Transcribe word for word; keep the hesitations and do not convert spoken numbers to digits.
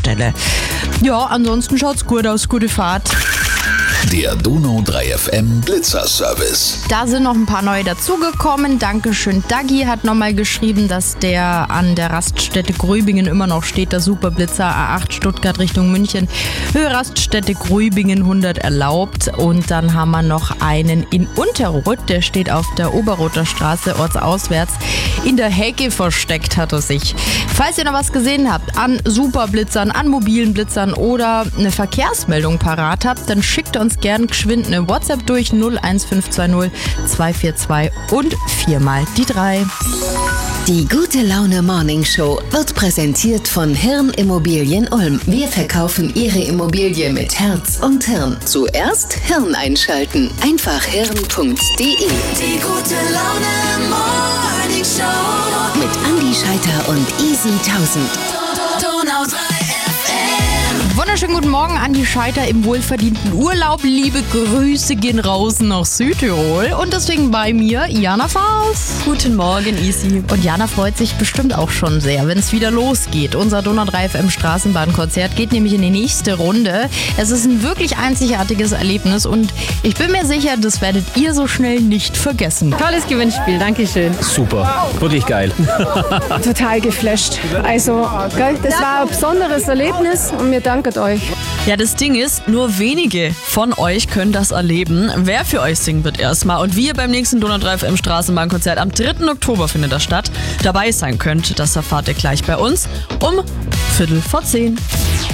Stelle. Ja, ansonsten schaut's gut aus, gute Fahrt. Der Donau drei F M Blitzer-Service. Da sind noch ein paar neue dazugekommen. Dankeschön. Dagi hat nochmal geschrieben, dass der an der Raststätte Gröbingen immer noch steht, der Superblitzer A acht Stuttgart Richtung München. Höhe Raststätte Gröbingen hundert erlaubt. Und dann haben wir noch einen in Unterroth, der steht auf der Oberroter Straße, ortsauswärts. In der Hecke versteckt hat er sich. Falls ihr noch was gesehen habt an Superblitzern, an mobilen Blitzern oder eine Verkehrsmeldung parat habt, dann schickt uns gern geschwind eine WhatsApp durch null eins fünf zwei null zwei vier zwei und viermal die drei. Die gute Laune Morning Show wird präsentiert von Hirn Immobilien Ulm. Wir verkaufen Ihre Immobilie mit Herz und Hirn. Zuerst Hirn einschalten. Einfach hirn punkt de. Die gute Laune Morning Show mit Andi Scheiter und Easy tausend. Donau drei F M. Wunderschönen guten Morgen an die Scheiter im wohlverdienten Urlaub. Liebe Grüße gehen raus nach Südtirol. Und deswegen bei mir Jana Faust. Guten Morgen, Easy. Und Jana freut sich bestimmt auch schon sehr, wenn es wieder losgeht. Unser Donau drei F M Straßenbahnkonzert geht nämlich in die nächste Runde. Es ist ein wirklich einzigartiges Erlebnis und ich bin mir sicher, das werdet ihr so schnell nicht vergessen. Tolles Gewinnspiel, Dankeschön. Super, wirklich geil. Total geflasht. Also, gell, das war ein besonderes Erlebnis und wir danken euch. Ja, das Ding ist, nur wenige von euch können das erleben. Wer für euch singen wird erstmal und wie ihr beim nächsten Donau drei F M Straßenbahnkonzert am dritten Oktober findet das statt, dabei sein könnt, das erfahrt ihr gleich bei uns um Viertel vor zehn.